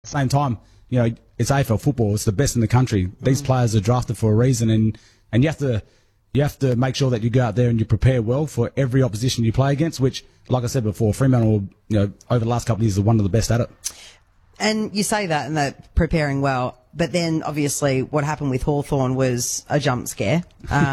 Same time, it's AFL football. It's the best in the country. These players are drafted for a reason, and you have to make sure that you go out there and you prepare well for every opposition you play against. Which, like I said before, Fremantle, over the last couple of years, are one of the best at it. And you say that and they're preparing well, but then obviously what happened with Hawthorn was a jump scare.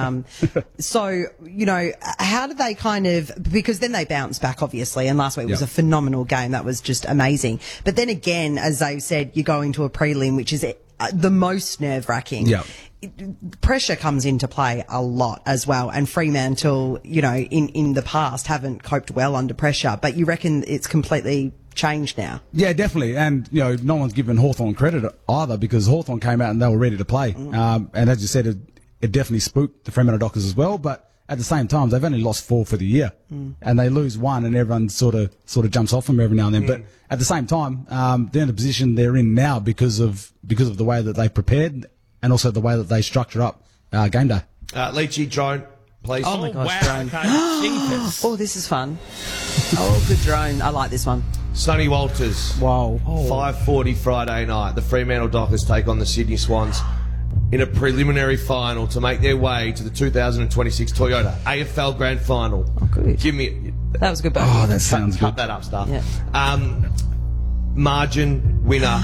So, how did they because then they bounced back, obviously, and last week was a phenomenal game. That was just amazing. But then again, as they've said, you go into a prelim, which is the most nerve-wracking. Yeah. Pressure comes into play a lot as well, and Fremantle, in the past haven't coped well under pressure, but you reckon it's completely changed now? Yeah, definitely. And, no one's given Hawthorn credit either, because Hawthorn came out and they were ready to play. And as you said, it definitely spooked the Fremantle Dockers as well, but at the same time, they've only lost 4 for the year, and they lose 1, and everyone sort of jumps off them every now and then. But at the same time, they're in the position they're in now because of the way that they prepared, and also the way that they structure up game day. Leachy, drone, please. Oh my gosh, wow. drone. Okay. Oh, this is fun. Oh, good drone. I like this one. Sonny Walters. Whoa. 5:40 Friday night. The Fremantle Dockers take on the Sydney Swans in a preliminary final to make their way to the 2026 Toyota AFL Grand Final. Oh, good. Give me... That was a good bogey. Oh, that sounds Cut good. that up, stuff. Yeah. Margin, winner,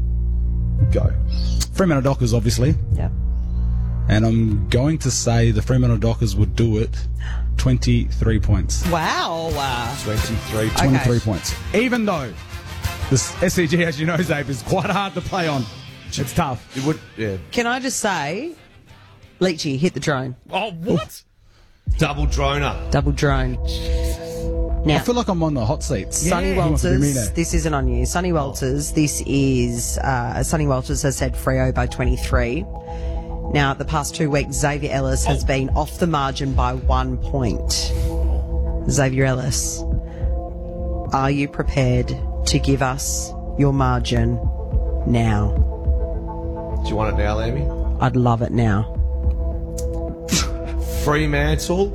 go. Fremantle Dockers, obviously. Yeah. And I'm going to say the Fremantle Dockers would do it 23 points. Wow. 23. 23 points. Even though this SCG, as you know, Zabe, is quite hard to play on. It's tough. It would, yeah. Can I just say, Leachy, hit the drone. Oh, what? Double droner. Double drone. Now, I feel like I'm on the hot seat. Sonny Who wants to be me Walters, now? this isn't on you. Sonny Walters, this is, Sonny Walters has said Freo by 23. Now, the past 2 weeks, Xavier Ellis has been off the margin by 1 point. Xavier Ellis, are you prepared to give us your margin now? Do you want it now, Lammy? I'd love it now. Fremantle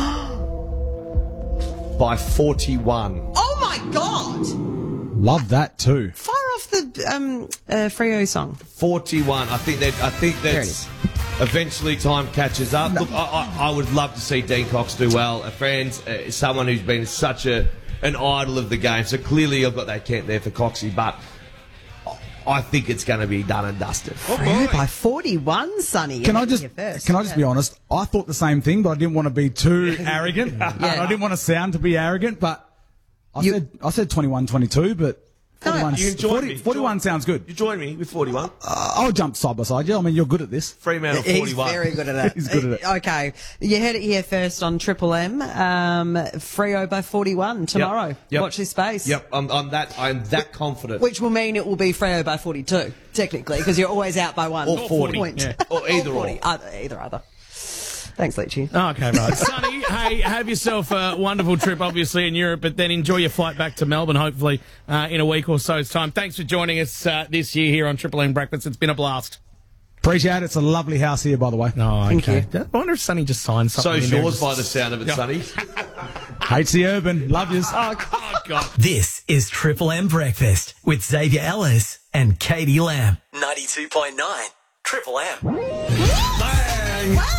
by 41. Oh my God! Love that too. Fire off the Freo song. 41. I think There it that's is. eventually time catches up. Look, I would love to see Dean Cox do well. A friend, someone who's been such an idol of the game. So clearly I've got that Kent there for Coxie, but I think it's going to be done and dusted. Freo by 41, Sonny. Can I You're just here first. be honest? I thought the same thing, but I didn't want to be too arrogant. I didn't want to sound to be arrogant, but I said 21, 22, but 41, You join me. 41 sounds good. You join me with 41. I'll jump side by side. Yeah, I mean, you're good at this. Fremantle He's 41. very good at it. He's good at it. Okay. You heard it here first on Triple M. Freo by 41 tomorrow. Yep. Watch this space. Yep, I'm that confident. Which will mean it will be Freo by 42, technically, because you're always out by 1 Or 40. point. Yeah. Or either or. 40. Either other. Thanks, Leachy. Okay, right. Sonny, hey, have yourself a wonderful trip, obviously, in Europe, but then enjoy your flight back to Melbourne, hopefully, in a week or so's time. Thanks for joining us this year here on Triple M Breakfast. It's been a blast. Appreciate it. It's a lovely house here, by the way. Oh, Thank okay. you. I wonder if Sonny just signed something. So's in there. yours by the sound of it, Sonny. Hates the urban. Love yous. Oh, God. This is Triple M Breakfast with Xavier Ellis and Katie Lamb. 92.9 Triple M. Bang! Wow.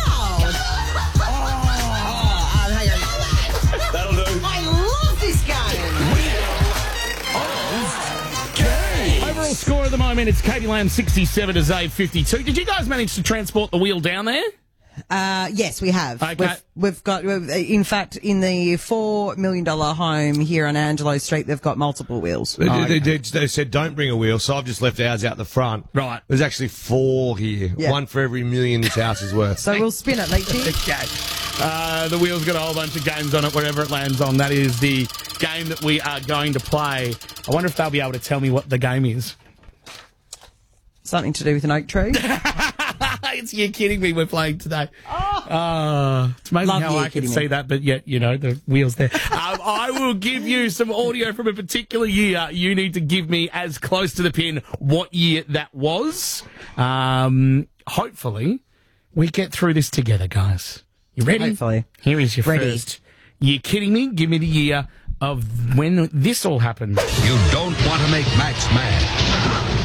That'll do. I love this game. Overall score at the moment, it's Katie Lamb 67 to Zave 52. Did you guys manage to transport the wheel down there? Yes, we have. Okay. We've got, in fact, in the $4 million home here on Angelo Street, they've got multiple wheels. They said don't bring a wheel, so I've just left ours out the front. Right. There's actually 4 here. Yeah. 1 for every million this house is worth. So we'll spin it, Leachy. Okay. The wheel's got a whole bunch of games on it, wherever it lands on. That is the game that we are going to play. I wonder if they'll be able to tell me what the game is. Something to do with an oak tree. You're kidding me, we're playing today. It's amazing Love how you I can kidding see me. that, but yet, the wheel's there. I will give you some audio from a particular year. You need to give me as close to the pin what year that was. Hopefully, we get through this together, guys. You ready? Hopefully. Here is your Ready. first. You kidding me? Give me the year of when this all happened. You don't want to make Max mad.